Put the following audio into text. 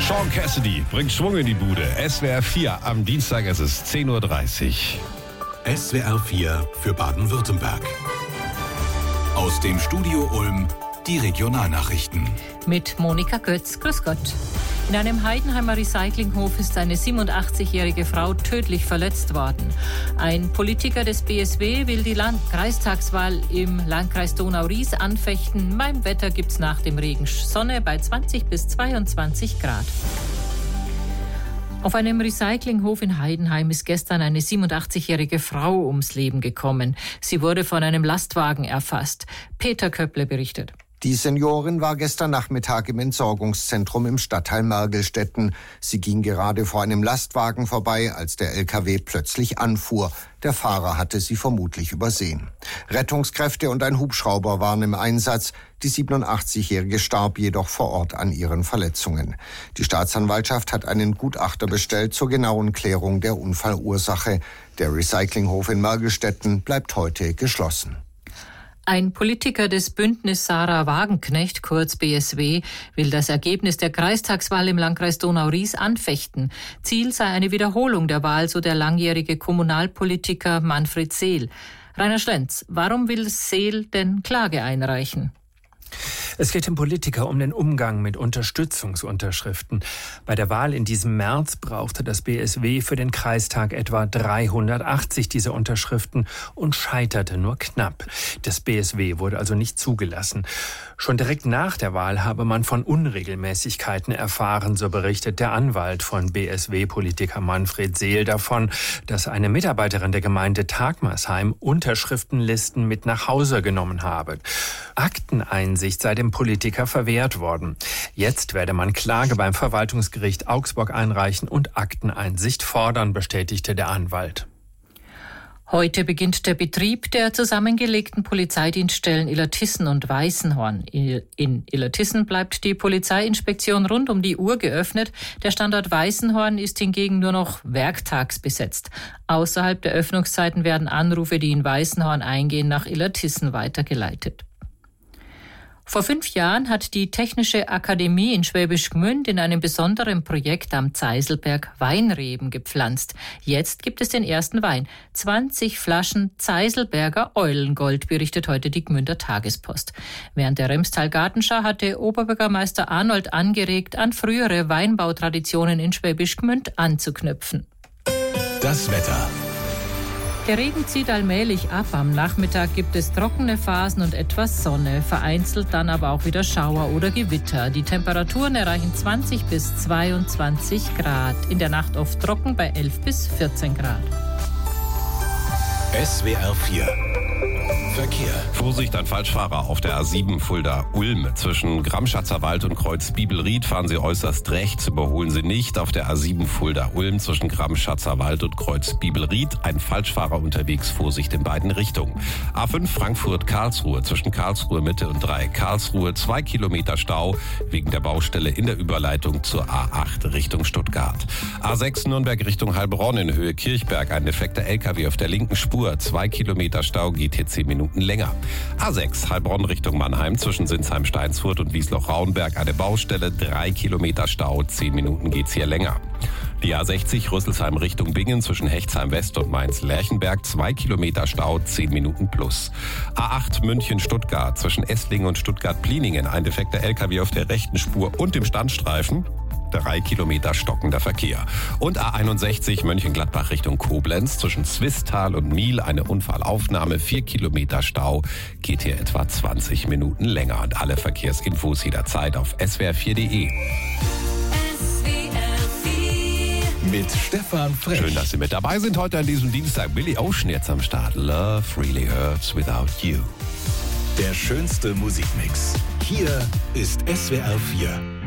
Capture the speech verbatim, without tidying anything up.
Sean Cassidy bringt Schwung in die Bude. S W R vier am Dienstag, es ist zehn Uhr dreißig. S W R vier für Baden-Württemberg. Aus dem Studio Ulm die Regionalnachrichten. Mit Monika Götz. Grüß Gott. In einem Heidenheimer Recyclinghof ist eine siebenundachtzigjährige Frau tödlich verletzt worden. Ein Politiker des B S W will die Land- Kreistagswahl im Landkreis Donau-Ries anfechten. Beim Wetter gibt's nach dem Regen Sonne bei zwanzig bis zweiundzwanzig Grad. Auf einem Recyclinghof in Heidenheim ist gestern eine siebenundachtzigjährige Frau ums Leben gekommen. Sie wurde von einem Lastwagen erfasst. Peter Köpple berichtet. Die Seniorin war gestern Nachmittag im Entsorgungszentrum im Stadtteil Mergelstetten. Sie ging gerade vor einem Lastwagen vorbei, als der L K W plötzlich anfuhr. Der Fahrer hatte sie vermutlich übersehen. Rettungskräfte und ein Hubschrauber waren im Einsatz. Die siebenundachtzigjährige starb jedoch vor Ort an ihren Verletzungen. Die Staatsanwaltschaft hat einen Gutachter bestellt zur genauen Klärung der Unfallursache. Der Recyclinghof in Mergelstetten bleibt heute geschlossen. Ein Politiker des Bündnis Sarah Wagenknecht, kurz B S W, will das Ergebnis der Kreistagswahl im Landkreis Donau-Ries anfechten. Ziel sei eine Wiederholung der Wahl, so der langjährige Kommunalpolitiker Manfred Seel. Rainer Schlenz, warum will Seel denn Klage einreichen? Es geht dem Politiker um den Umgang mit Unterstützungsunterschriften. Bei der Wahl in diesem März brauchte das B S W für den Kreistag etwa dreihundertachtzig dieser Unterschriften und scheiterte nur knapp. Das B S W wurde also nicht zugelassen. Schon direkt nach der Wahl habe man von Unregelmäßigkeiten erfahren, so berichtet der Anwalt von B S W-Politiker Manfred Seel davon, dass eine Mitarbeiterin der Gemeinde Tagmersheim Unterschriftenlisten mit nach Hause genommen habe. Akteneinsicht sei dem Politiker verwehrt worden. Jetzt werde man Klage beim Verwaltungsgericht Augsburg einreichen und Akteneinsicht fordern, bestätigte der Anwalt. Heute beginnt der Betrieb der zusammengelegten Polizeidienststellen Illertissen und Weißenhorn. In Illertissen bleibt die Polizeiinspektion rund um die Uhr geöffnet. Der Standort Weißenhorn ist hingegen nur noch werktags besetzt. Außerhalb der Öffnungszeiten werden Anrufe, die in Weißenhorn eingehen, nach Illertissen weitergeleitet. Vor fünf Jahren hat die Technische Akademie in Schwäbisch Gmünd in einem besonderen Projekt am Zeiselberg Weinreben gepflanzt. Jetzt gibt es den ersten Wein. zwanzig Flaschen Zeiselberger Eulengold, berichtet heute die Gmünder Tagespost. Während der Remstal-Gartenschau hatte Oberbürgermeister Arnold angeregt, an frühere Weinbautraditionen in Schwäbisch Gmünd anzuknüpfen. Das Wetter. Der Regen zieht allmählich ab. Am Nachmittag gibt es trockene Phasen und etwas Sonne, vereinzelt dann aber auch wieder Schauer oder Gewitter. Die Temperaturen erreichen zwanzig bis zweiundzwanzig Grad. In der Nacht oft trocken bei elf bis vierzehn Grad. S W R vier Verkehr. Vorsicht an Falschfahrer auf der A sieben Fulda-Ulm. Zwischen Gramschatzer Wald und Kreuz Bibelried fahren Sie äußerst rechts, überholen Sie nicht. Auf der A sieben Fulda-Ulm zwischen Gramschatzer Wald und Kreuz Bibelried ein Falschfahrer unterwegs, Vorsicht in beiden Richtungen. A fünf Frankfurt-Karlsruhe zwischen Karlsruhe Mitte und Dreieck Karlsruhe, zwei Kilometer Stau wegen der Baustelle in der Überleitung zur A acht Richtung Stuttgart. A sechs Nürnberg Richtung Heilbronn in Höhe Kirchberg, ein defekter L K W auf der linken Spur, zwei Kilometer Stau, geht hier zehn Minuten länger. A sechs Heilbronn Richtung Mannheim zwischen Sinsheim-Steinsfurt und Wiesloch-Rauenberg eine Baustelle, drei Kilometer Stau, zehn Minuten geht's hier länger. Die A sechzig Rüsselsheim Richtung Bingen zwischen Hechtsheim West und Mainz-Lerchenberg, zwei Kilometer Stau, zehn Minuten plus. A acht München-Stuttgart zwischen Esslingen und Stuttgart-Pliningen ein defekter L K W auf der rechten Spur und dem Standstreifen. Drei Kilometer stockender Verkehr. Und A einundsechzig Mönchengladbach Richtung Koblenz zwischen Zwistal und Miel eine Unfallaufnahme. Vier Kilometer Stau, geht hier etwa zwanzig Minuten länger. Und alle Verkehrsinfos jederzeit auf S W R vier Punkt de. Mit Stefan Frech. Schön, dass Sie mit dabei sind heute an diesem Dienstag. Billy Ocean jetzt am Start. Love really hurts without you. Der schönste Musikmix. Hier ist S W R vier.